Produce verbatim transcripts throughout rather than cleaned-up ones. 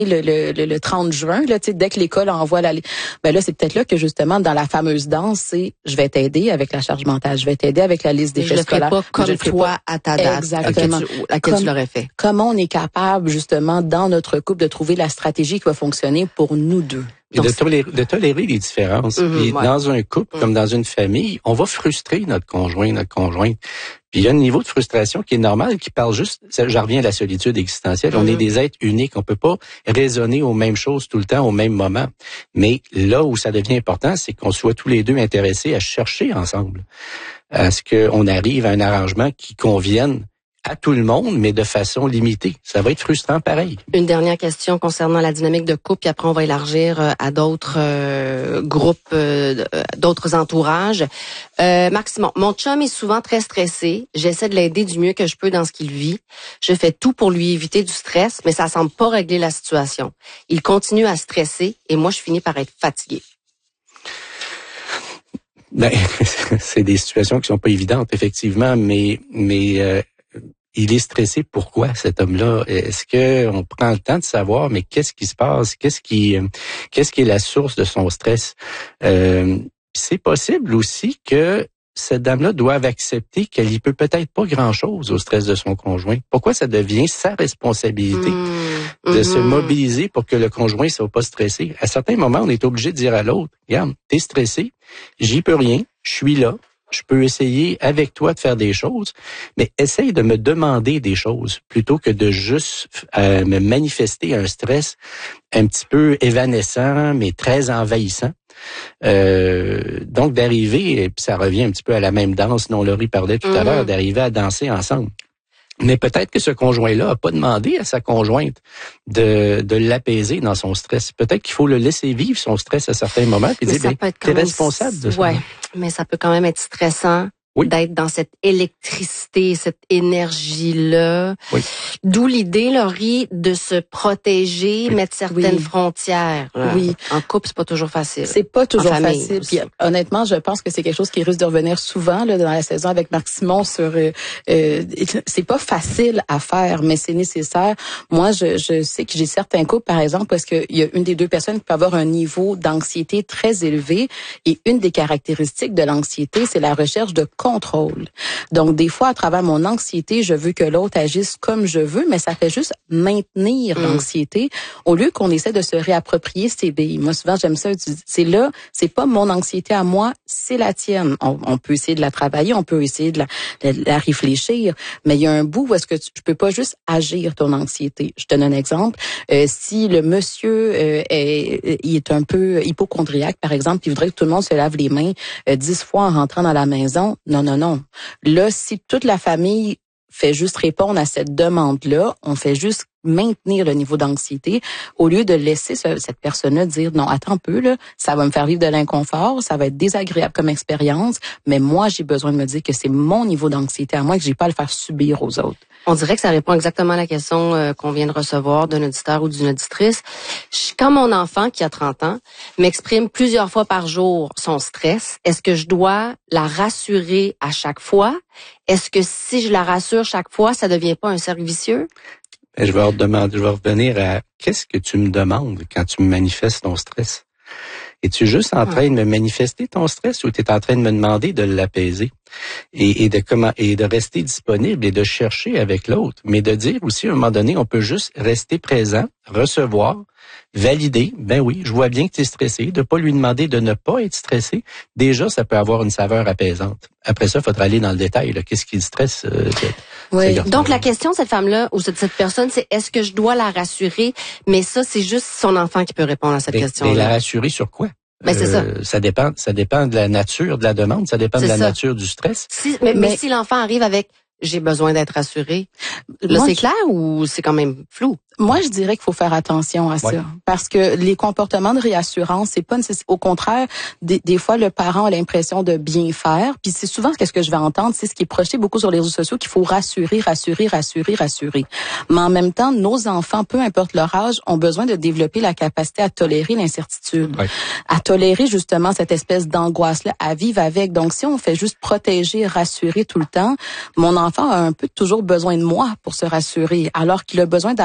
Le, le, le, le trente juin, là, tu sais, dès que l'école envoie la, ben là, c'est peut-être là que justement, dans la fameuse danse, c'est, je vais t'aider avec la charge mentale, je vais t'aider avec la liste des faits scolaires. Je le ferai pas comme toi pas. À ta date. Exactement. À laquelle, tu, laquelle tu l'aurais fait. Comment on est capable, justement, dans notre couple, de trouver la stratégie qui va fonctionner pour nous deux. Et de tolérer, de tolérer les différences. Mm-hmm, Puis ouais. Dans un couple, mm-hmm. comme dans une famille, on va frustrer notre conjoint, notre conjointe. Puis il y a un niveau de frustration qui est normal, qui parle juste, je reviens à la solitude existentielle, mm-hmm. on est des êtres uniques, on peut pas raisonner aux mêmes choses tout le temps, au même moment. Mais là où ça devient important, c'est qu'on soit tous les deux intéressés à chercher ensemble, à ce qu'on arrive à un arrangement qui convienne à tout le monde, mais de façon limitée. Ça va être frustrant pareil. Une dernière question concernant la dynamique de couple, puis après on va élargir à d'autres euh, groupes, euh, d'autres entourages. Euh, Maximon, mon chum est souvent très stressé. J'essaie de l'aider du mieux que je peux dans ce qu'il vit. Je fais tout pour lui éviter du stress, mais ça semble pas régler la situation. Il continue à stresser et moi je finis par être fatiguée. Ben, c'est des situations qui sont pas évidentes, effectivement, mais mais euh, il est stressé. Pourquoi, cet homme-là? Est-ce que on prend le temps de savoir, mais qu'est-ce qui se passe? Qu'est-ce qui, qu'est-ce qui est la source de son stress? Euh, c'est possible aussi que cette dame-là doive accepter qu'elle y peut peut-être pas grand-chose au stress de son conjoint. Pourquoi ça devient sa responsabilité mmh. de mmh. se mobiliser pour que le conjoint ne soit pas stressé? À certains moments, on est obligé de dire à l'autre, regarde, t'es stressé, j'y peux rien, je suis là. Je peux essayer avec toi de faire des choses, mais essaye de me demander des choses plutôt que de juste euh, me manifester un stress un petit peu évanescent, mais très envahissant. Euh, donc d'arriver, et puis ça revient un petit peu à la même danse dont Laurie parlait tout mmh. à l'heure, d'arriver à danser ensemble. Mais peut-être que ce conjoint-là a pas demandé à sa conjointe de, de l'apaiser dans son stress. Peut-être qu'il faut le laisser vivre son stress à certains moments et dire, ben, t'es responsable de ça. Ouais, mais ça peut quand même être stressant. Oui. D'être dans cette électricité, cette énergie-là. Oui. D'où l'idée, Laurie, de se protéger, oui. mettre certaines oui. frontières. Oui. En couple, c'est pas toujours facile. C'est pas toujours facile. Puis, honnêtement, je pense que c'est quelque chose qui risque de revenir souvent là, dans la saison avec Marc-Simon sur. Euh, euh, c'est pas facile à faire, mais c'est nécessaire. Moi, je, je sais que j'ai certains couples, par exemple, parce qu'il y a une des deux personnes qui peut avoir un niveau d'anxiété très élevé, et une des caractéristiques de l'anxiété, c'est la recherche de contrôle. Donc, des fois, à travers mon anxiété, je veux que l'autre agisse comme je veux, mais ça fait juste maintenir mmh. l'anxiété au lieu qu'on essaie de se réapproprier ses billes. Moi, souvent, j'aime ça. C'est là, c'est pas mon anxiété à moi, c'est la tienne. On, on peut essayer de la travailler, on peut essayer de la, de la réfléchir, mais il y a un bout où est-ce que tu, tu peux pas juste agir ton anxiété. Je te donne un exemple. Euh, si le monsieur euh, est, il est un peu hypocondriaque, par exemple, puis il voudrait que tout le monde se lave les mains euh, dix fois en rentrant dans la maison, non, non, non. Là, si toute la famille fait juste répondre à cette demande-là, on fait juste maintenir le niveau d'anxiété au lieu de laisser ce, cette personne-là dire non, attends un peu, là, ça va me faire vivre de l'inconfort, ça va être désagréable comme expérience, mais moi, j'ai besoin de me dire que c'est mon niveau d'anxiété à moi et que j'ai pas à le faire subir aux autres. On dirait que ça répond exactement à la question euh, qu'on vient de recevoir d'un auditeur ou d'une auditrice. Quand mon enfant, qui a trente ans, m'exprime plusieurs fois par jour son stress, est-ce que je dois la rassurer à chaque fois? Est-ce que si je la rassure chaque fois, ça devient pas un cercle vicieux? Ben, je vais demander, je vais revenir à qu'est-ce que tu me demandes quand tu me manifestes ton stress? Es-tu juste en train de me manifester ton stress ou tu es en train de me demander de l'apaiser et, et de comment et de rester disponible et de chercher avec l'autre, mais de dire aussi à un moment donné, on peut juste rester présent, recevoir, valider. Ben oui, je vois bien que tu es stressé, de pas lui demander de ne pas être stressé. Déjà, ça peut avoir une saveur apaisante. Après ça, il faudra aller dans le détail. Là. Qu'est-ce qui le stresse? Euh, oui. Donc, la question de cette femme-là ou de cette personne, c'est est-ce que je dois la rassurer? Mais ça, c'est juste son enfant qui peut répondre à cette mais, question-là. Mais la rassurer sur quoi? Ben, c'est euh, ça. Ça dépend, ça dépend de la nature de la demande, ça dépend c'est de la ça. nature du stress. Si, mais, mais, mais si l'enfant arrive avec « j'ai besoin d'être rassuré », là, moi, c'est clair ou c'est quand même flou? Moi, je dirais qu'il faut faire attention à ça. Ouais. Parce que les comportements de réassurance, c'est pas nécessaire. Au contraire, des, des fois, le parent a l'impression de bien faire. Puis c'est souvent ce que je vais entendre, c'est ce qui est projeté beaucoup sur les réseaux sociaux, qu'il faut rassurer, rassurer, rassurer, rassurer. Mais en même temps, nos enfants, peu importe leur âge, ont besoin de développer la capacité à tolérer l'incertitude. Ouais. À tolérer justement cette espèce d'angoisse-là, à vivre avec. Donc, si on fait juste protéger, rassurer tout le temps, mon enfant a un peu toujours besoin de moi pour se rassurer, alors qu'il a besoin d'apprendre à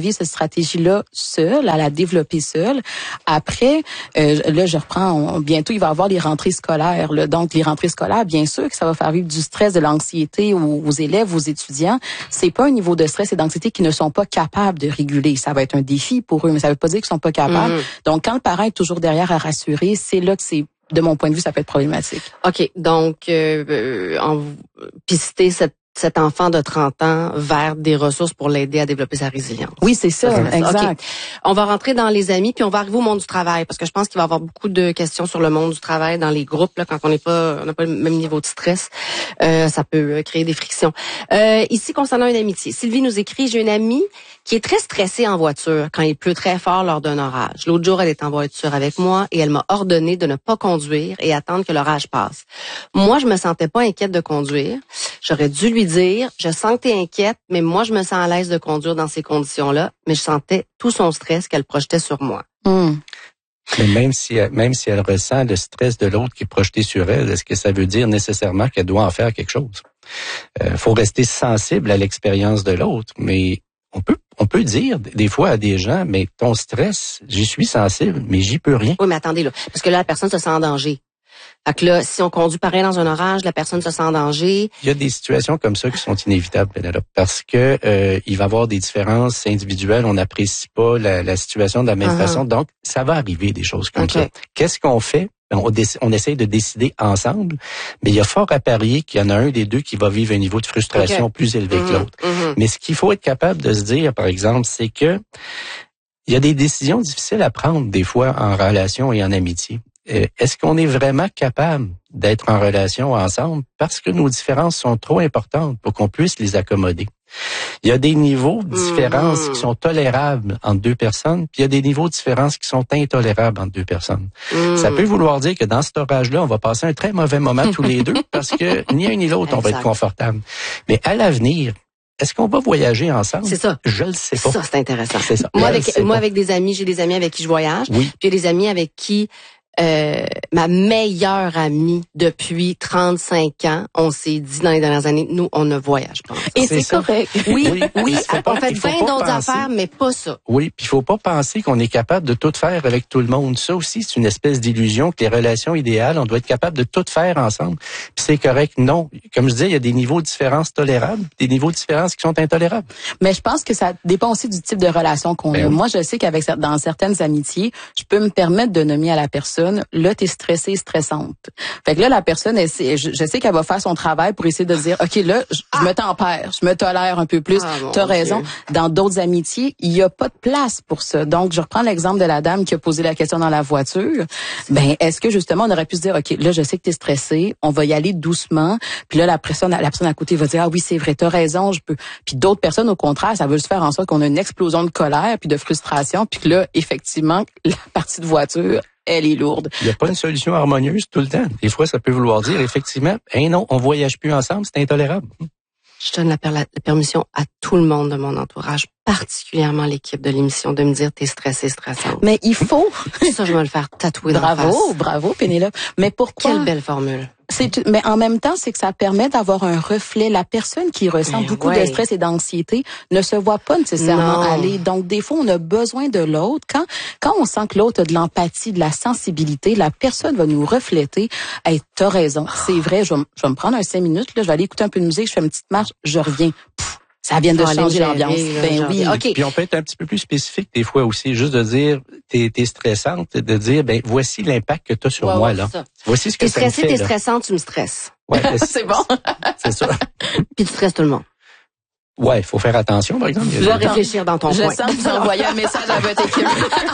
avis, cette stratégie-là seule, à la développer seule. Après, euh, là, je reprends, on, bientôt, il va y avoir les rentrées scolaires. Là. Donc, les rentrées scolaires, bien sûr que ça va faire vivre du stress, de l'anxiété aux, aux élèves, aux étudiants. C'est pas un niveau de stress et d'anxiété qu'ils ne sont pas capables de réguler. Ça va être un défi pour eux, mais ça veut pas dire qu'ils sont pas capables. Mmh. Donc, quand le parent est toujours derrière à rassurer, c'est là que c'est, de mon point de vue, ça peut être problématique. OK. Donc, euh, en, pister cette cet enfant de trente ans vers des ressources pour l'aider à développer sa résilience. Oui, c'est ça, ça exact. Okay. On va rentrer dans les amis, puis on va arriver au monde du travail, parce que je pense qu'il va y avoir beaucoup de questions sur le monde du travail dans les groupes, là, quand on n'est pas, on n'a pas le même niveau de stress. Euh, ça peut créer des frictions. Euh, ici, concernant une amitié, Sylvie nous écrit, j'ai une amie qui est très stressée en voiture quand il pleut très fort lors d'un orage. L'autre jour, elle est en voiture avec moi et elle m'a ordonné de ne pas conduire et attendre que l'orage passe. Moi, je me sentais pas inquiète de conduire. J'aurais dû lui dire, je sens que t'es inquiète, mais moi, je me sens à l'aise de conduire dans ces conditions-là, mais je sentais tout son stress qu'elle projetait sur moi. Mm. Mais même si, même si elle ressent le stress de l'autre qui est projeté sur elle, est-ce que ça veut dire nécessairement qu'elle doit en faire quelque chose? Euh, faut rester sensible à l'expérience de l'autre, mais on peut, on peut dire des fois à des gens, mais ton stress, j'y suis sensible, mais j'y peux rien. Oui, mais attendez, là, parce que là, la personne se sent en danger. Fait que là, si on conduit pareil dans un orage, la personne se sent en danger. Il y a des situations comme ça qui sont inévitables, Pénélope, parce que euh, il va y avoir des différences individuelles. On n'apprécie pas la, la situation de la même uh-huh. façon. Donc, ça va arriver des choses comme okay. ça. Qu'est-ce qu'on fait? On, déc- on essaye de décider ensemble, mais il y a fort à parier qu'il y en a un des deux qui va vivre un niveau de frustration okay. plus élevé mm-hmm. que l'autre. Mm-hmm. Mais ce qu'il faut être capable de se dire, par exemple, c'est que il y a des décisions difficiles à prendre des fois en relation et en amitié. Est-ce qu'on est vraiment capable d'être en relation ensemble parce que nos différences sont trop importantes pour qu'on puisse les accommoder? Il y a des niveaux de différence mmh. qui sont tolérables entre deux personnes, puis il y a des niveaux de différence qui sont intolérables entre deux personnes. Mmh. Ça peut vouloir dire que dans cet orage-là, on va passer un très mauvais moment tous les deux parce que ni un ni l'autre, on va être confortable. Mais à l'avenir, est-ce qu'on va voyager ensemble? C'est ça. Je le sais pas. Ça, c'est intéressant. C'est ça. Moi, avec, moi avec des amis, j'ai des amis avec qui je voyage, oui. puis il y a des amis avec qui Euh, ma meilleure amie depuis trente-cinq ans, on s'est dit dans les dernières années, nous, on ne voyage pas. Et c'est, c'est correct. Oui, oui, oui on fait vingt d'autres penser, affaires, mais pas ça. Oui, puis il faut pas penser qu'on est capable de tout faire avec tout le monde. Ça aussi, c'est une espèce d'illusion que les relations idéales, on doit être capable de tout faire ensemble. Puis c'est correct. Non. Comme je disais, il y a des niveaux de différence tolérables, des niveaux de différence qui sont intolérables. Mais je pense que ça dépend aussi du type de relation qu'on ben a. Oui. Moi, je sais qu'avec dans certaines amitiés, je peux me permettre de nommer à la personne là, t'es stressée, stressante. Fait que là, la personne, elle, je, je sais qu'elle va faire son travail pour essayer de dire, OK, là, je, je me tempère, je me tolère un peu plus. Ah, t'as raison. Dieu. Dans d'autres amitiés, il y a pas de place pour ça. Donc, je reprends l'exemple de la dame qui a posé la question dans la voiture. Ben, est-ce que justement, on aurait pu se dire, OK, là, je sais que t'es stressée, on va y aller doucement. Puis là, la personne, la personne à côté va dire, ah oui, c'est vrai, t'as raison, je peux. Puis d'autres personnes, au contraire, ça veut se faire en sorte qu'on a une explosion de colère puis de frustration. Puis que là, effectivement, la partie de voiture, elle est lourde. Il n'y a pas une solution harmonieuse tout le temps. Des fois, ça peut vouloir dire, effectivement, hey non, on voyage plus ensemble, c'est intolérable. Je donne la, per- la permission à tout le monde de mon entourage, particulièrement l'équipe de l'émission, de me dire t'es stressée, stressante. Mais il faut. Ça, je vais me le faire tatouer bravo, dans la face. Bravo, Pénélope. Mais pourquoi? Quelle belle formule. C'est, mais en même temps, c'est que ça permet d'avoir un reflet. La personne qui ressent mais beaucoup ouais. de stress et d'anxiété ne se voit pas nécessairement non. aller. Donc, des fois, on a besoin de l'autre. Quand, quand on sent que l'autre a de l'empathie, de la sensibilité, la personne va nous refléter. Hey, t'as raison. C'est vrai, je vais, je vais me prendre un cinq minutes, là, je vais aller écouter un peu de musique, je fais une petite marche, je reviens. Pff, ça vient de changer l'ambiance. Ben oui. Okay. Puis on peut être un petit peu plus spécifique des fois aussi, juste de dire t'es, t'es stressante, de dire ben voici l'impact que t'as sur ouais, moi ouais, là. Voici ce que t'es ça me fait. T'es stressée, t'es là. stressante, tu me stresses. Ouais, c'est bon. C'est ça. Puis tu stresses tout le monde. Ouais, il faut faire attention, par exemple. Je vais réfléchir dans ton je coin. Je sens que vous envoyez un message à votre équipe.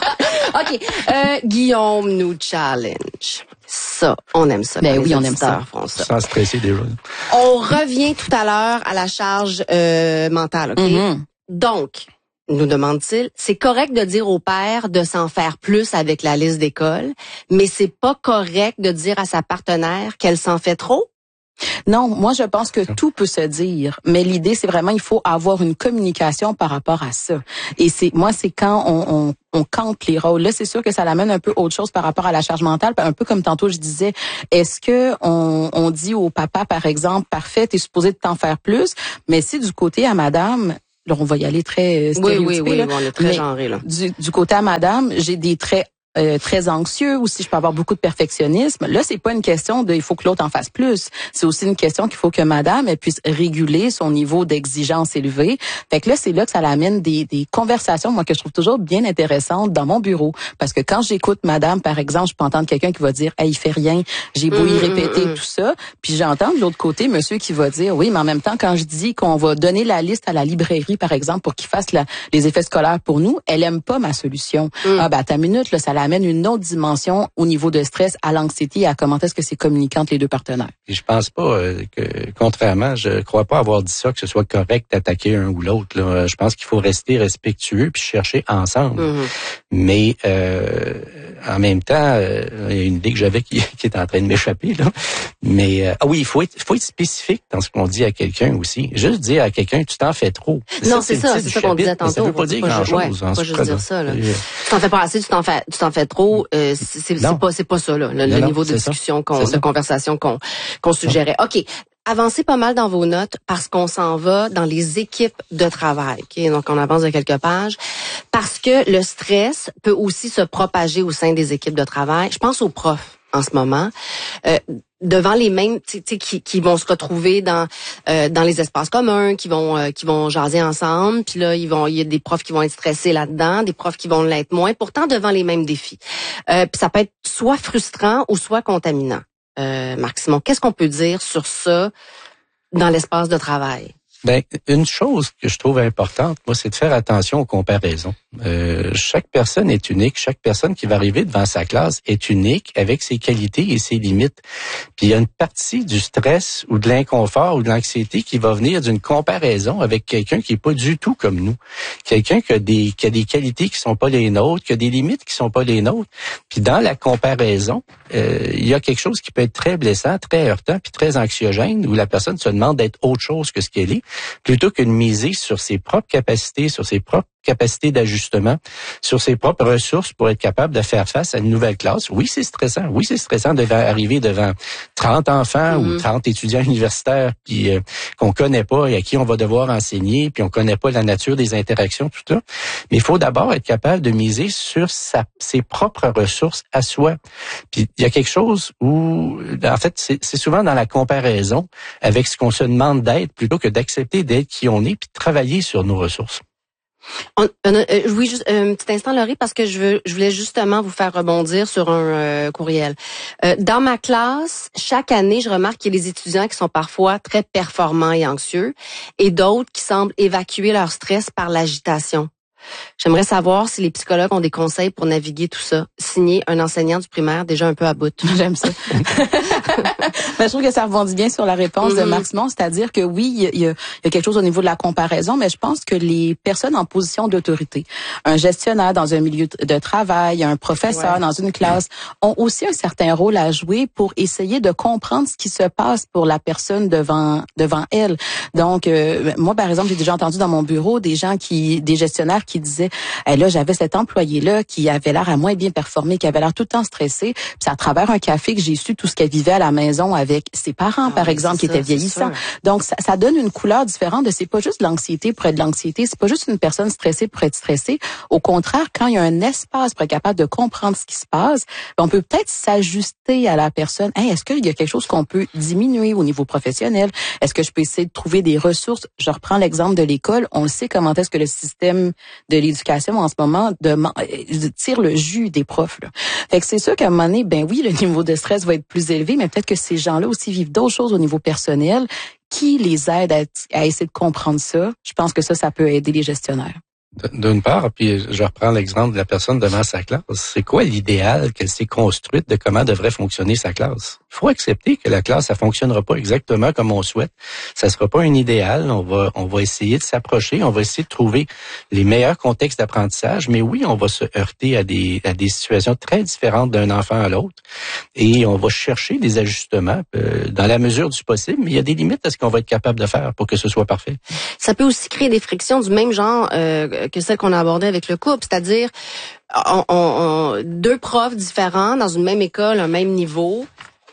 OK. Euh, Guillaume nous challenge. Ça, on aime ça. Ben oui, on aime ça. ça. Sans stresser déjà. On revient tout à l'heure à la charge euh, mentale, OK? Mm-hmm. Donc, nous demande-t-il, c'est correct de dire au père de s'en faire plus avec la liste d'école, mais c'est pas correct de dire à sa partenaire qu'elle s'en fait trop? Non, moi je pense que tout peut se dire, mais l'idée c'est vraiment il faut avoir une communication par rapport à ça. Et c'est moi c'est quand on, on on campe les rôles. Là, c'est sûr que ça l'amène un peu autre chose par rapport à la charge mentale, un peu comme tantôt je disais, est-ce que on, on dit au papa par exemple, parfait, t'es supposé de t'en faire plus, mais si du côté à madame là, on va y aller très stéréotypé. Oui, oui, oui, là. on est très Mais genré, là. Du, du côté à madame, j'ai des traits Euh, très anxieux, ou si je peux avoir beaucoup de perfectionnisme. Là, c'est pas une question de il faut que l'autre en fasse plus. C'est aussi une question qu'il faut que madame elle puisse réguler son niveau d'exigence élevé. Fait que là, c'est là que ça l'amène des, des conversations, moi, que je trouve toujours bien intéressantes dans mon bureau. Parce que quand j'écoute madame, par exemple, je peux entendre quelqu'un qui va dire hey, il fait rien, j'ai beau y mmh, répéter mmh. tout ça. Puis j'entends de l'autre côté monsieur qui va dire oui, mais en même temps, quand je dis qu'on va donner la liste à la librairie, par exemple, pour qu'il fasse la, les effets scolaires pour nous, elle aime pas ma solution. Mmh. Ah ben, à ta minute, là, ça la amène une autre dimension au niveau de stress, à l'anxiété et à comment est-ce que c'est communiquant entre les deux partenaires. Et je pense pas euh, que, contrairement, je crois pas avoir dit ça, que ce soit correct d'attaquer un ou l'autre. Là. Je pense qu'il faut rester respectueux puis chercher ensemble. Mm-hmm. Mais euh, en même temps, euh, il y a une idée que j'avais qui, qui est en train de m'échapper. Là. Mais euh, ah oui, il faut être, faut être spécifique dans ce qu'on dit à quelqu'un aussi. Juste dire à quelqu'un, tu t'en fais trop. C'est non, ça, c'est, c'est ça, c'est ça qu'on disait tantôt. Ça veut pas dire grand-chose. Ouais, en pas ce juste dire ça. Là. Tu t'en fais pas assez, tu t'en fais, tu t'en fais trop. Euh, c'est, c'est, c'est pas, c'est pas ça là, le, non, le niveau de discussion, qu'on, de conversation qu'on, qu'on suggérait. Ok. Avancez pas mal dans vos notes parce qu'on s'en va dans les équipes de travail. Okay? Donc, on avance de quelques pages. Parce que le stress peut aussi se propager au sein des équipes de travail. Je pense aux profs en ce moment. Euh, devant les mêmes tu sais qui qui vont se retrouver dans euh, dans les espaces communs, qui vont euh, qui vont jaser ensemble, puis là ils vont il y a des profs qui vont être stressés là-dedans, des profs qui vont l'être moins, pourtant devant les mêmes défis. Euh, puis ça peut être soit frustrant ou soit contaminant. Euh, Marc Simon, qu'est-ce qu'on peut dire sur ça dans l'espace de travail? Ben, une chose que je trouve importante, moi, c'est de faire attention aux comparaisons. Euh, chaque personne est unique. Chaque personne qui va arriver devant sa classe est unique avec ses qualités et ses limites. Puis il y a une partie du stress ou de l'inconfort ou de l'anxiété qui va venir d'une comparaison avec quelqu'un qui est pas du tout comme nous. Quelqu'un qui a des, qui a des qualités qui sont pas les nôtres, qui a des limites qui sont pas les nôtres. Puis dans la comparaison, euh, il y a quelque chose qui peut être très blessant, très heurtant, puis très anxiogène, où la personne se demande d'être autre chose que ce qu'elle est, plutôt que de miser sur ses propres capacités, sur ses propres capacités d'ajustement, sur ses propres ressources pour être capable de faire face à une nouvelle classe. Oui, c'est stressant. Oui, c'est stressant d'arriver devant trente enfants mmh. ou trente étudiants universitaires qui euh, qu'on connaît pas et à qui on va devoir enseigner, puis on connaît pas la nature des interactions, tout ça. Mais il faut d'abord être capable de miser sur sa, ses propres ressources à soi. Puis il y a quelque chose où, en fait, c'est, c'est souvent dans la comparaison avec ce qu'on se demande d'être, plutôt que d'accepter d'être qui on est, puis de travailler sur nos ressources. On, on a, euh, oui, juste un petit instant, Laurie, parce que je veux, je voulais justement vous faire rebondir sur un euh, courriel. Euh, dans ma classe, chaque année, je remarque qu'il y a des étudiants qui sont parfois très performants et anxieux, et d'autres qui semblent évacuer leur stress par l'agitation. J'aimerais savoir si les psychologues ont des conseils pour naviguer tout ça. Signé un enseignant du primaire déjà un peu à bout. J'aime ça. Ben, je trouve que ça rebondit bien sur la réponse mm-hmm. de Marc Simon, c'est-à-dire que oui, il y a, il y a quelque chose au niveau de la comparaison, mais je pense que les personnes en position d'autorité, un gestionnaire dans un milieu de travail, un professeur ouais. dans une classe, ont aussi un certain rôle à jouer pour essayer de comprendre ce qui se passe pour la personne devant devant elle. Donc, euh, moi, par exemple, j'ai déjà entendu dans mon bureau des gens qui, des gestionnaires qui disaient, hey, là, j'avais cet employé-là qui avait l'air à moins bien performer, qui avait l'air tout le temps stressé, puis c'est à travers un café que j'ai su tout ce qu'elle vivait à la maison avec ses parents, ah, par exemple, qui ça, étaient vieillissants. Donc, ça, ça donne une couleur différente de c'est pas juste de l'anxiété pour être de l'anxiété, c'est pas juste une personne stressée pour être stressée. Au contraire, quand il y a un espace pour être capable de comprendre ce qui se passe, on peut peut-être s'ajuster à la personne. Hey, est-ce qu'il y a quelque chose qu'on peut diminuer au niveau professionnel? Est-ce que je peux essayer de trouver des ressources? Je reprends l'exemple de l'école. On le sait comment est-ce que le système de l'éducation en ce moment demande, tire le jus des profs. Là. Fait que c'est sûr qu'à un moment donné, ben oui, le niveau de stress va être plus élevé, mais peut-être que ces gens-là aussi vivent d'autres choses au niveau personnel qui les aident à, à essayer de comprendre ça. Je pense que ça, ça peut aider les gestionnaires. D'une part, puis je reprends l'exemple de la personne devant sa classe. C'est quoi l'idéal qu'elle s'est construite de comment devrait fonctionner sa classe? Il faut accepter que la classe, ça fonctionnera pas exactement comme on souhaite. Ça sera pas un idéal. On va, on va essayer de s'approcher. On va essayer de trouver les meilleurs contextes d'apprentissage. Mais oui, on va se heurter à des, à des situations très différentes d'un enfant à l'autre. Et on va chercher des ajustements euh, dans la mesure du possible. Mais il y a des limites à ce qu'on va être capable de faire pour que ce soit parfait. Ça peut aussi créer des frictions du même genre euh, que celles qu'on a abordées avec le couple. C'est-à-dire, on, on, on, deux profs différents dans une même école, un même niveau.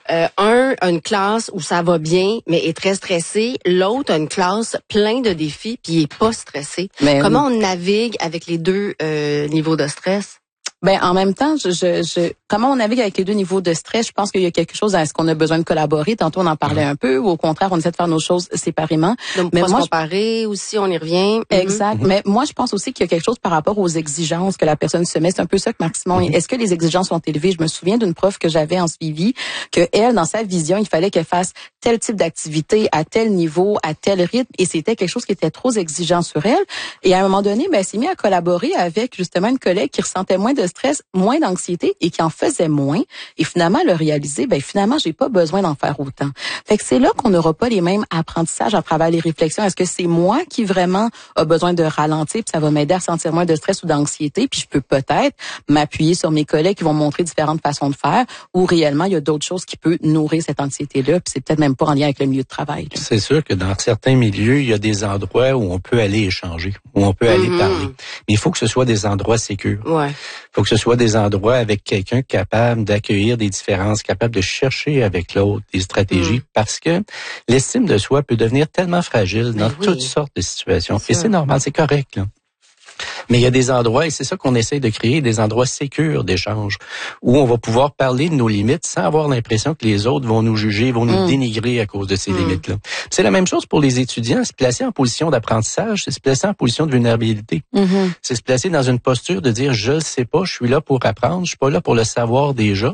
Euh, un a une classe où ça va bien, mais est très stressé. L'autre a une classe plein de défis, puis il est pas stressé. Mais comment on navigue avec les deux euh, niveaux de stress? Ben en même temps, je, je, je comment on navigue avec les deux niveaux de stress, je pense qu'il y a quelque chose à est-ce qu'on a besoin de collaborer. Tantôt on en parlait un peu, ou au contraire on essaie de faire nos choses séparément. Donc mais moi, se comparer je... aussi, on y revient. Exact. Mm-hmm. Mais moi je pense aussi qu'il y a quelque chose par rapport aux exigences que la personne se met. C'est un peu ça que Marc Simon. Mm-hmm. Est-ce que les exigences sont élevées? Je me souviens d'une prof que j'avais en suivi, que elle dans sa vision, il fallait qu'elle fasse tel type d'activité à tel niveau, à tel rythme, et c'était quelque chose qui était trop exigeant sur elle. Et à un moment donné, ben elle s'est mise à collaborer avec justement une collègue qui ressentait moins de stress, moins d'anxiété et qui en faisait moins. Et finalement, le réaliser, ben finalement, j'ai pas besoin d'en faire autant. Fait que c'est là qu'on n'aura pas les mêmes apprentissages à travers les réflexions. Est-ce que c'est moi qui vraiment a besoin de ralentir, puis ça va m'aider à sentir moins de stress ou d'anxiété, puis je peux peut-être m'appuyer sur mes collègues qui vont montrer différentes façons de faire, ou réellement il y a d'autres choses qui peuvent nourrir cette anxiété-là, puis c'est peut-être même pas en lien avec le milieu de travail. Là. C'est sûr que dans certains milieux, il y a des endroits où on peut aller échanger, où on peut aller mm-hmm. parler. Mais il faut que ce soit des endroits sécurs. Ouais. Il faut que ce soit des endroits avec quelqu'un capable d'accueillir des différences, capable de chercher avec l'autre des stratégies, mm. parce que l'estime de soi peut devenir tellement fragile dans oui. toutes sortes de situations. C'est et c'est normal, c'est correct, là. Mais il y a des endroits, et c'est ça qu'on essaie de créer, des endroits sécures d'échange, où on va pouvoir parler de nos limites sans avoir l'impression que les autres vont nous juger, vont nous mmh. dénigrer à cause de ces mmh. limites-là. C'est la même chose pour les étudiants, se placer en position d'apprentissage, c'est se placer en position de vulnérabilité. Mmh. C'est se placer dans une posture de dire, je ne sais pas, je suis là pour apprendre, je suis pas là pour le savoir déjà.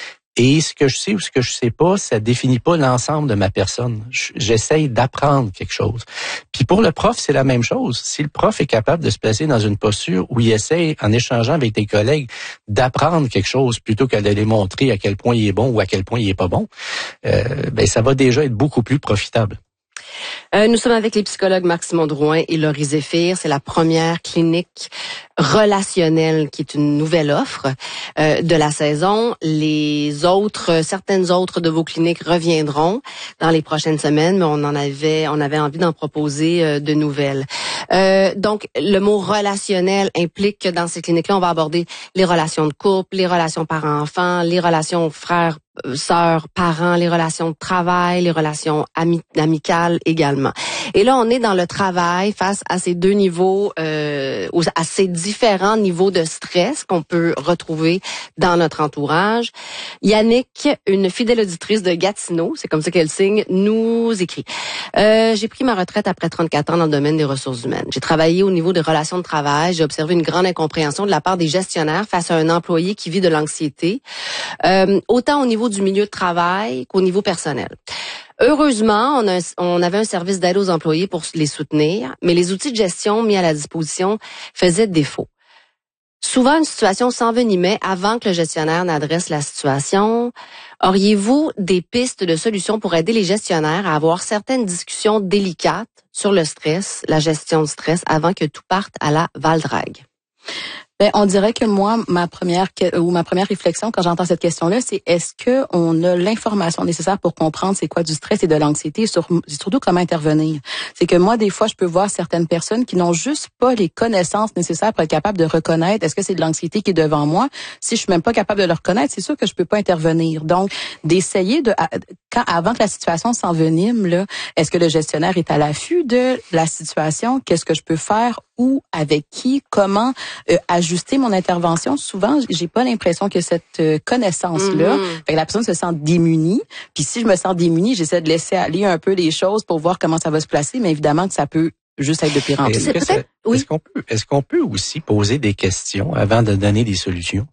Et ce que je sais ou ce que je sais pas, ça définit pas l'ensemble de ma personne. J'essaye d'apprendre quelque chose. Puis pour le prof, c'est la même chose. Si le prof est capable de se placer dans une posture où il essaye, en échangeant avec des collègues, d'apprendre quelque chose plutôt qu'à d'aller montrer à quel point il est bon ou à quel point il est pas bon, euh, ben ça va déjà être beaucoup plus profitable. Euh, nous sommes avec les psychologues Marc Simon Drouin et Laurie Zéphir. C'est la première clinique relationnelle qui est une nouvelle offre euh, de la saison. Les autres, certaines autres de vos cliniques reviendront dans les prochaines semaines, mais on en avait, on avait envie d'en proposer euh, de nouvelles. Euh, donc, le mot relationnel implique que dans ces cliniques-là, on va aborder les relations de couple, les relations parents-enfants, les relations frères, sœurs, parents, les relations de travail, les relations ami- amicales également. Et là, on est dans le travail face à ces deux niveaux, euh, à ces différents niveaux de stress qu'on peut retrouver dans notre entourage. Yannick, une fidèle auditrice de Gatineau, c'est comme ça qu'elle signe, nous écrit. Euh, j'ai pris ma retraite après trente-quatre ans dans le domaine des ressources humaines. J'ai travaillé au niveau des relations de travail. J'ai observé une grande incompréhension de la part des gestionnaires face à un employé qui vit de l'anxiété, euh, autant au niveau du milieu de travail qu'au niveau personnel. Heureusement, on, a, on avait un service d'aide aux employés pour les soutenir, mais les outils de gestion mis à la disposition faisaient défaut. Souvent, une situation s'envenimait avant que le gestionnaire n'adresse la situation. Auriez-vous des pistes de solutions pour aider les gestionnaires à avoir certaines discussions délicates sur le stress, la gestion du stress, avant que tout parte à la valdrague? Ben, on dirait que moi, ma première ou ma première réflexion quand j'entends cette question-là, c'est est-ce que on a l'information nécessaire pour comprendre c'est quoi du stress et de l'anxiété, et sur, surtout comment intervenir. C'est que moi, des fois, je peux voir certaines personnes qui n'ont juste pas les connaissances nécessaires pour être capable de reconnaître est-ce que c'est de l'anxiété qui est devant moi. Si je suis même pas capable de le reconnaître, c'est sûr que je peux pas intervenir. Donc, d'essayer de quand avant que la situation s'envenime, là, est-ce que le gestionnaire est à l'affût de la situation, qu'est-ce que je peux faire, où, avec qui, comment euh, ajuster mon intervention. Souvent, j'ai pas l'impression que cette euh, connaissance-là, mm-hmm. fait que la personne se sent démunie. Puis si je me sens démunie, j'essaie de laisser aller un peu les choses pour voir comment ça va se placer, mais évidemment que ça peut juste être de pire en pire. Est-ce, ça, oui. est-ce qu'on peut, est-ce qu'on peut aussi poser des questions avant de donner des solutions?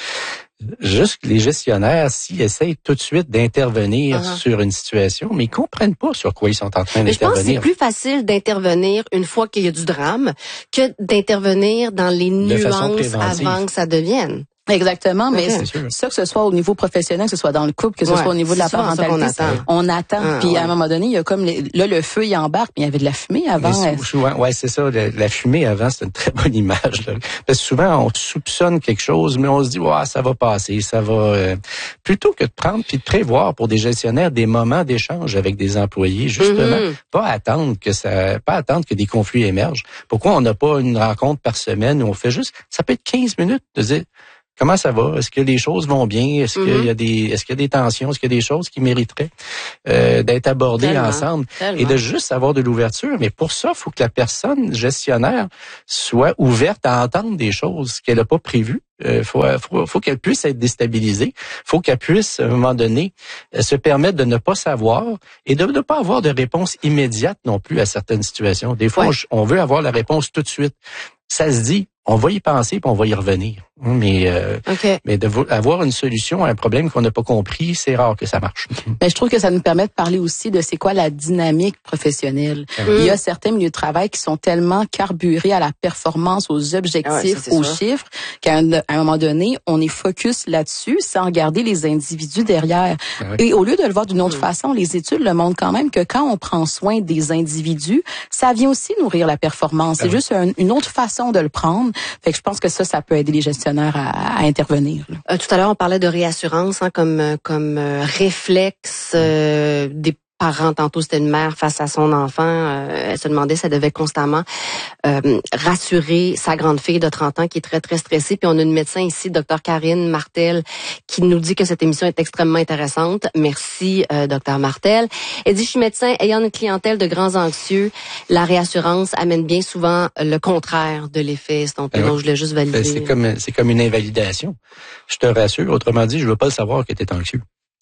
Juste les gestionnaires, s'ils essayent tout de suite d'intervenir uh-huh. sur une situation, mais ils comprennent pas sur quoi ils sont en train mais d'intervenir. Je pense que c'est plus facile d'intervenir une fois qu'il y a du drame que d'intervenir dans les nuances avant que ça devienne. Exactement, mais okay. ça que ce soit au niveau professionnel, que ce soit dans le couple, que ce ouais, soit au niveau de la parentalité, on attend. On attend. Ah, puis ouais. à un moment donné, il y a comme les, là le feu il embarque, mais il y avait de la fumée avant. Sou- ouais, c'est ça. La, la fumée avant, c'est une très bonne image. Là. Parce que souvent on soupçonne quelque chose, mais on se dit ouais ça va passer, ça va. Euh... Plutôt que de prendre puis de prévoir pour des gestionnaires des moments d'échange avec des employés, justement, mm-hmm. pas attendre que ça, pas attendre que des conflits émergent. Pourquoi on n'a pas une rencontre par semaine où on fait juste, ça peut être quinze minutes de dire. Comment ça va? Est-ce que les choses vont bien? Est-ce Mm-hmm. qu'il y a des, est-ce qu'il y a des tensions? Est-ce qu'il y a des choses qui mériteraient euh, d'être abordées Tellement, ensemble? tellement. Et de juste avoir de l'ouverture. Mais pour ça, il faut que la personne gestionnaire soit ouverte à entendre des choses qu'elle n'a pas prévues. Euh, faut, faut, faut qu'elle puisse être déstabilisée. Faut qu'elle puisse, à un moment donné, se permettre de ne pas savoir et de ne pas avoir de réponse immédiate non plus à certaines situations. Des fois, Ouais. on, on veut avoir la réponse tout de suite. Ça se dit, on va y penser puis on va y revenir. Mais euh, OK. mais de vo- avoir une solution à un problème qu'on n'a pas compris, c'est rare que ça marche. Mais je trouve que ça nous permet de parler aussi de c'est quoi la dynamique professionnelle. Ah Il y a certains milieux de travail qui sont tellement carburés à la performance, aux objectifs, Ah ouais, ça, c'est aux sûr. chiffres, qu'à un, à un moment donné, on est focus là-dessus sans regarder les individus derrière. Ah oui. Et au lieu de le voir d'une autre Mm. façon, les études le montrent quand même que quand on prend soin des individus, ça vient aussi nourrir la performance. C'est Ah oui. juste un- une autre façon de le prendre. Fait que je pense que ça, ça peut aider les gestionnaires à, à intervenir. là. Euh, tout à l'heure, on parlait de réassurance hein, comme euh, comme euh, réflexe euh, des parents. Tantôt, c'était une mère face à son enfant. Euh, elle se demandait si elle devait constamment euh, rassurer sa grande fille de trente ans qui est très, très stressée. Puis on a une médecin ici, docteur Karine Martel, qui nous dit que cette émission est extrêmement intéressante. Merci, euh, docteur Martel. Elle dit, je suis médecin ayant une clientèle de grands anxieux. La réassurance amène bien souvent le contraire de l'effet estompé. Ben Donc, oui. je voulais juste valider. C'est comme c'est comme une invalidation. Je te rassure. Autrement dit, je veux pas le savoir que tu es anxieux.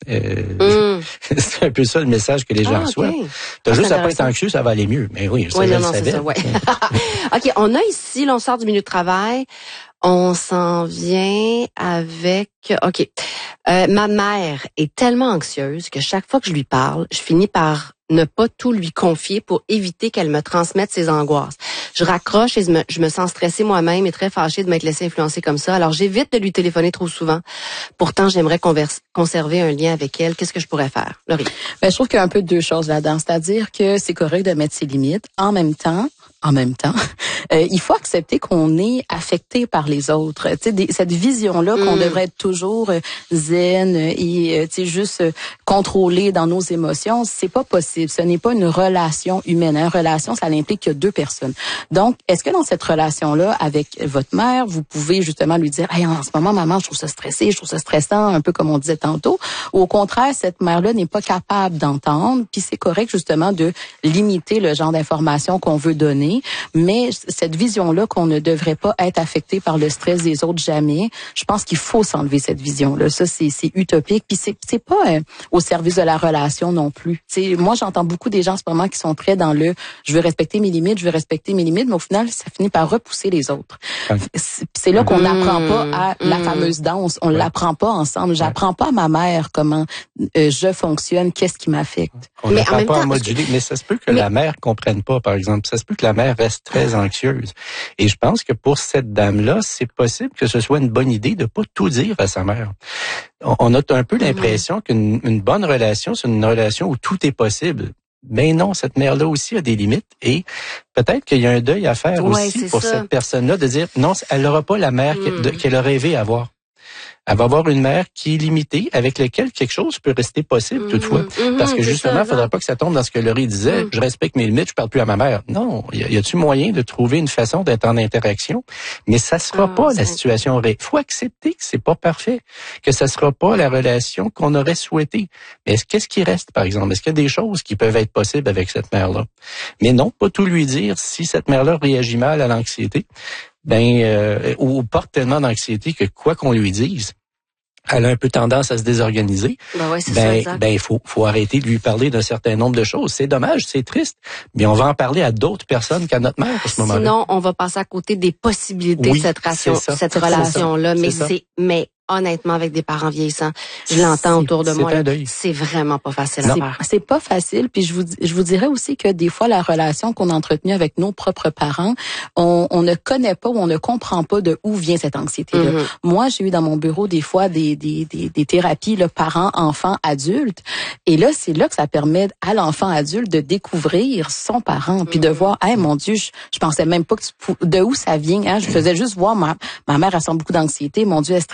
Euh, Hum. c'est un peu ça le message que les gens Ah, reçoivent. ok. T'as Ah, juste c'est à pas être intéressant. anxieux, ça va aller mieux. Mais oui, ça Oui, je non, le non, c'est savais. ça, ouais. OK, on a ici, là, on sort du milieu de travail. On s'en vient avec... OK. Euh, ma mère est tellement anxieuse que chaque fois que je lui parle, je finis par ne pas tout lui confier pour éviter qu'elle me transmette ses angoisses. Je raccroche et je me, je me sens stressée moi-même et très fâchée de m'être laissée influencer comme ça. Alors, j'évite de lui téléphoner trop souvent. Pourtant, j'aimerais converse, conserver un lien avec elle. Qu'est-ce que je pourrais faire? Laurie? Ben, je trouve qu'il y a un peu deux choses là-dedans. C'est-à-dire que c'est correct de mettre ses limites. En même temps, en même temps, euh, il faut accepter qu'on est affecté par les autres. Tu sais, des- cette vision-là qu'on Mm. devrait être toujours euh, zen et euh, tu sais juste euh, contrôlé dans nos émotions, c'est pas possible. Ce n'est pas une relation humaine. Une relation, ça implique qu'il y a deux personnes. Donc, est-ce que dans cette relation-là avec votre mère, vous pouvez justement lui dire, hey, en ce moment, maman, je trouve ça stressé, je trouve ça stressant, un peu comme on disait tantôt, ou au contraire, cette mère-là n'est pas capable d'entendre, puis c'est correct justement de limiter le genre d'informations qu'on veut donner, mais cette vision-là qu'on ne devrait pas être affecté par le stress des autres jamais, je pense qu'il faut s'enlever cette vision-là. Ça, c'est, c'est utopique, puis c'est, c'est pas euh, au service de la relation non plus. Tu sais, moi, j'entends beaucoup des gens en ce moment qui sont très dans le « je veux respecter mes limites, je veux respecter mes limites », mais au final, ça finit par repousser les autres. Ouais. C'est, c'est là qu'on Mmh, n'apprend pas à la mmh. fameuse danse. On Ouais. l'apprend pas ensemble. J'apprends pas à ma mère comment euh, je fonctionne, qu'est-ce qui m'affecte. On Mais en n'apprend même pas à temps, moduler, mais ça se peut que mais- la mère comprenne pas, par exemple. Ça se peut que la mère reste très anxieuse. Et je pense que pour cette dame-là, c'est possible que ce soit une bonne idée de pas tout dire à sa mère. On on a un peu l'impression qu'une une bonne relation, c'est une relation où tout est possible. Mais non, cette mère-là aussi a des limites et peut-être qu'il y a un deuil à faire Ouais, aussi c'est pour ça. cette personne-là de dire non, elle n'aura pas la mère Mm. qu'elle- qu'elle a rêvé avoir. Elle va avoir une mère qui est limitée, avec laquelle quelque chose peut rester possible toutefois. Mhm, Parce que c'est justement, ça, il faudrait non. pas que ça tombe dans ce que Laurie disait. Mm. Je respecte mes limites, je parle plus à ma mère. Non, y a- y a-tu moyen de trouver une façon d'être en interaction? Mais ça sera Ah, pas la c'est- situation ré. Faut accepter que c'est pas parfait, que ça sera pas la relation qu'on aurait souhaité. Mais est-ce qu'est-ce qui reste, par exemple? Est-ce qu'il y a des choses qui peuvent être possibles avec cette mère-là? Mais non, pas tout lui dire. Si cette mère-là réagit mal à l'anxiété, ben euh, ou porte tellement d'anxiété que quoi qu'on lui dise, elle a un peu tendance à se désorganiser. Ben ouais, c'est ça, Ben, exact. ben, il faut, faut arrêter de lui parler d'un certain nombre de choses. C'est dommage, c'est triste, mais on va en parler à d'autres personnes qu'à notre mère à ce moment-là. Sinon, on va passer à côté des possibilités Oui, de cette, ration, c'est ça. cette C'est ça. relation-là. Mais C'est ça. c'est, mais honnêtement, avec des parents vieillissants, je l'entends C'est- autour de c'est moi. un là, deuil. C'est vraiment pas facile à C'est, faire. c'est pas facile. Puis je vous, je vous dirais aussi que des fois, la relation qu'on a entretenue avec nos propres parents, on, on ne connaît pas ou on ne comprend pas de où vient cette anxiété-là. Mhm. Moi, j'ai eu dans mon bureau des fois des, des, des, des thérapies là, parents, enfants, adultes. Et là, c'est là que ça permet à l'enfant adulte de découvrir son parent, puis de voir, hey, mon Dieu, je, je pensais même pas que tu pou- de où ça vient. Hein? Je faisais juste voir ma, ma mère, elle sent beaucoup d'anxiété, mon Dieu, elle est stressée.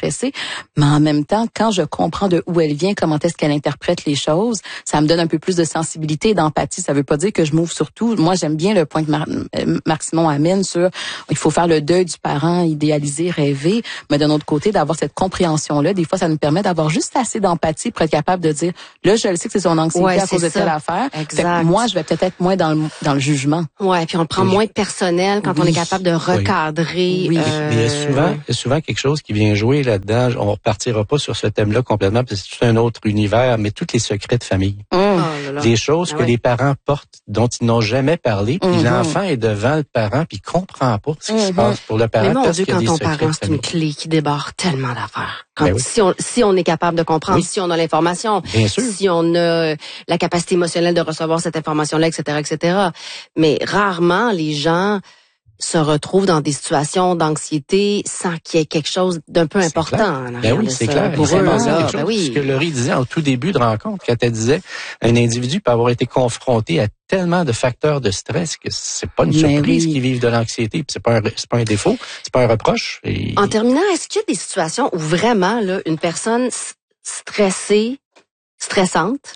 Mais en même temps, quand je comprends de où elle vient, comment est-ce qu'elle interprète les choses, ça me donne un peu plus de sensibilité et d'empathie. Ça veut pas dire que je m'ouvre sur tout. Moi, j'aime bien le point que Mar- Marc Simon amène sur il faut faire le deuil du parent idéalisé, rêvé, mais d'un autre côté, d'avoir cette compréhension-là, des fois, ça nous permet d'avoir juste assez d'empathie pour être capable de dire, là, je le sais que c'est son anxiété ouais, à cause de ça. telle affaire. Exact. Moi, je vais peut-être être moins dans le, dans le jugement. Ouais, puis on le prend Oui. moins personnel quand Oui. on est capable de recadrer. Oui. Euh, Mais il y a souvent, il y a souvent quelque chose qui vient jouer là-dedans. On repartira pas sur ce thème-là complètement, parce que c'est tout un autre univers, mais tous les secrets de famille. Oh là là. Des choses Ah que ouais. les parents portent, dont ils n'ont jamais parlé, puis Mm-hmm. l'enfant est devant le parent, puis il comprend pas ce qui Mm-hmm. se passe pour le parent. Mais mon parce Dieu, qu'il y a quand des on secrets parent, de c'est une famille. clé qui débarre tellement d'affaires. Quand, Ben oui. si, on, si on est capable de comprendre, Oui. si on a l'information, Bien sûr. si on a la capacité émotionnelle de recevoir cette information-là, et cetera, et cetera. Mais rarement, les gens se retrouvent dans des situations d'anxiété sans qu'il y ait quelque chose d'un peu C'est important. clair. en Ben arrière oui, de c'est ça. clair. Pour Il s'est eux, passé là, quelque chose. ben oui. Ce que Laurie disait au tout début de rencontre, quand elle disait un individu peut avoir été confronté à tellement de facteurs de stress que c'est pas une Mais surprise oui. qu'ils vivent de l'anxiété, puis c'est pas un, c'est pas un défaut, c'est pas un reproche. Et... En terminant, est-ce qu'il y a des situations où vraiment là, une personne s- stressée, stressante,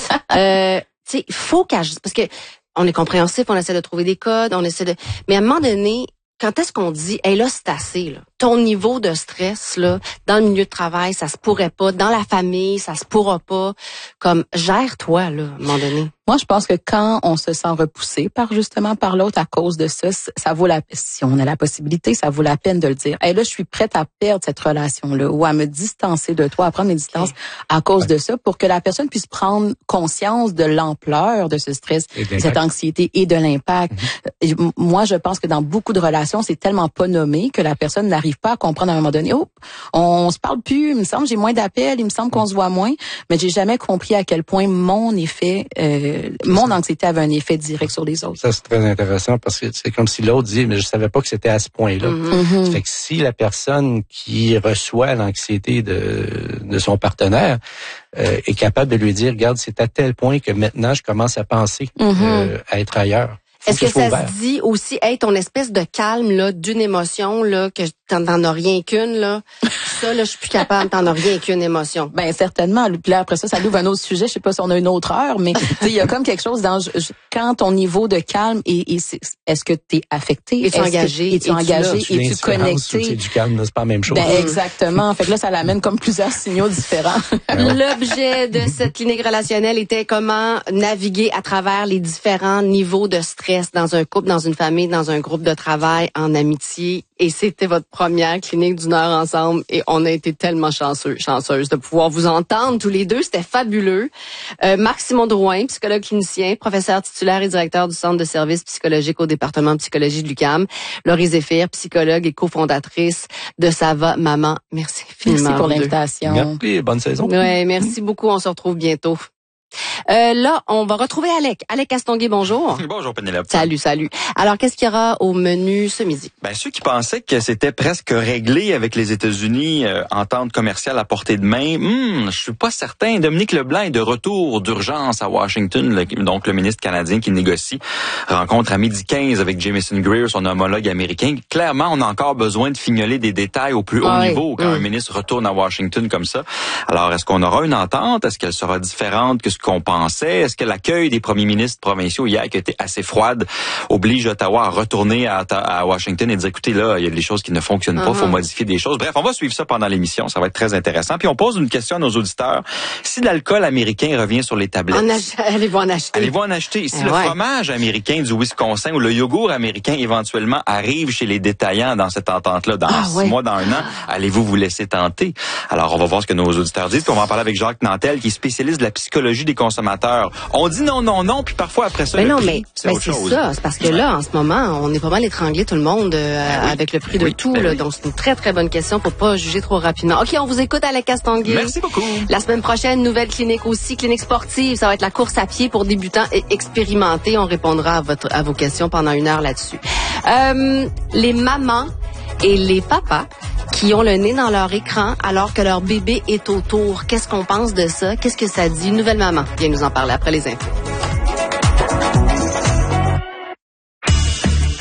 euh, tu sais, il faut qu'elle agisse, parce que on est compréhensif, on essaie de trouver des codes, on essaie de, mais à un moment donné, quand est-ce qu'on dit, hey là c'est assez là, ton niveau de stress là, dans le milieu de travail, ça se pourrait pas, dans la famille, ça se pourra pas, comme gère-toi là, à un moment donné. Moi, je pense que quand on se sent repoussé par justement par l'autre à cause de ça, ça vaut la si on a la possibilité, ça vaut la peine de le dire. Hey, là, je suis prête à perdre cette relation-là ou à me distancer de toi, à prendre mes distances Okay. à cause de ça, pour que la personne puisse prendre conscience de l'ampleur de ce stress, Et de de cette l'impact. anxiété et de l'impact. Et m- Moi, je pense que dans beaucoup de relations, c'est tellement pas nommé que la personne n'arrive pas à comprendre à un moment donné. Oh, on se parle plus. Il me semble j'ai moins d'appels. Il me semble qu'on se voit moins. Mais j'ai jamais compris à quel point mon effet euh, mon anxiété avait un effet direct sur les autres. Ça, c'est très intéressant parce que c'est comme si l'autre dit, mais je savais pas que c'était à ce point-là. Mm-hmm. Ça fait que si la personne qui reçoit l'anxiété de, de son partenaire euh, est capable de lui dire, regarde, c'est à tel point que maintenant, je commence à penser Mm-hmm. euh, à être ailleurs. Faut Est-ce que qu'il soit ça ouvert. se dit aussi, hey, ton espèce de calme là, d'une émotion là, que t'en, t'en as rien qu'une là, ça là, je suis plus capable, t'en as rien qu'une émotion. Ben certainement. Puis là, après ça, ça ouvre un autre sujet. Je sais pas si on a une autre heure, mais tu sais, il y a comme quelque chose dans je- je- quand ton niveau de calme et, et c'est- est-ce que tu es affecté, Es-tu est-ce que- engagé? es-tu Es-tu engagé, là? C'est une es-tu indifférence ou c'est connecté? du calme, là, c'est pas la même chose. Ben exactement. Fait que là, ça l'amène comme plusieurs signaux différents. L'objet de cette clinique relationnelle était comment naviguer à travers les différents niveaux de stress dans un couple, dans une famille, dans un groupe de travail, en amitié. Et c'était votre première clinique d'une heure ensemble. Et on a été tellement chanceux, chanceuse de pouvoir vous entendre tous les deux. C'était fabuleux. Euh, Marc-Simon Drouin, psychologue clinicien, professeur titulaire et directeur du Centre de services psychologiques au département de psychologie de l'U Q A M. Laurie Zéphir, psychologue et cofondatrice de Ça va, maman. Merci infiniment. Merci pour vous deux. l'invitation. Merci, bonne saison. Ouais, merci beaucoup. On se retrouve bientôt. Euh, là, on va retrouver Alec. Alec Castonguay, bonjour. Bonjour Pénélope. Salut, salut. Alors, qu'est-ce qu'il y aura au menu ce midi? Ben, ceux qui pensaient que c'était presque réglé avec les États-Unis, euh, entente commerciale à portée de main, hmm, je suis pas certain. Dominique Leblanc est de retour d'urgence à Washington, le, donc le ministre canadien qui négocie. Rencontre à midi quinze avec Jamieson Greer, son homologue américain. Clairement, on a encore besoin de fignoler des détails au plus haut Ah oui. niveau quand Mm. un ministre retourne à Washington comme ça. Alors, est-ce qu'on aura une entente? Est-ce qu'elle sera différente que ce qu'on pensait? Est-ce que l'accueil des premiers ministres provinciaux hier, qui a été assez froide, oblige Ottawa à retourner à, à Washington et dire, écoutez, là, il y a des choses qui ne fonctionnent pas, il Uh-huh. faut modifier des choses. Bref, on va suivre ça pendant l'émission, ça va être très intéressant. Puis on pose une question à nos auditeurs. Si l'alcool américain revient sur les tablettes, En ach- Allez-vous en acheter? allez-vous en acheter? Si Eh le ouais. fromage américain du Wisconsin ou le yogourt américain éventuellement arrive chez les détaillants dans cette entente-là, dans Ah, six ouais. mois, dans un an, allez-vous vous laisser tenter? Alors, on va voir ce que nos auditeurs disent, puis on va en parler avec Jacques Nantel, qui est spécialiste de la psychologie des consommateurs. On dit non, non, non, puis parfois après ça, Mais le non, prix, mais c'est mais autre c'est chose. ça. C'est parce que là, en ce moment, on est pas mal étranglé tout le monde euh, Ben oui. avec le prix Ben de oui. tout. Ben là, oui. donc, c'est une très, très bonne question. Faut pas juger trop rapidement. OK, on vous écoute, Alec Castonguay. Merci beaucoup. La semaine prochaine, nouvelle clinique aussi, clinique sportive. Ça va être la course à pied pour débutants et expérimentés. On répondra à, votre, à vos questions pendant une heure là-dessus. Euh, les mamans et les papas qui ont le nez dans leur écran alors que leur bébé est autour. Qu'est-ce qu'on pense de ça? Qu'est-ce que ça dit? Une nouvelle maman vient nous en parler après les infos.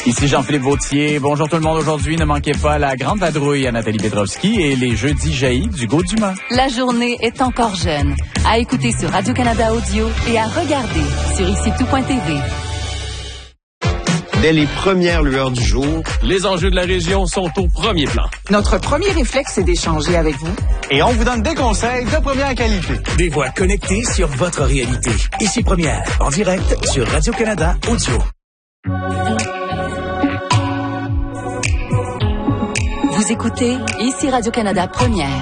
Ici Jean-Philippe Vautier. Bonjour tout le monde. Aujourd'hui, ne manquez pas la grande vadrouille à Nathalie Petrovski et les jeudis jaillis d'Hugo Dumas. La journée est encore jeune. À écouter sur Radio-Canada Audio et à regarder sur ici tout point t v. Dès les premières lueurs du jour, les enjeux de la région sont au premier plan. Notre premier réflexe, c'est d'échanger avec vous. Et on vous donne des conseils de première qualité. Des voix connectées sur votre réalité. Ici Première, en direct sur Radio-Canada Audio. Vous écoutez Ici Radio-Canada Première.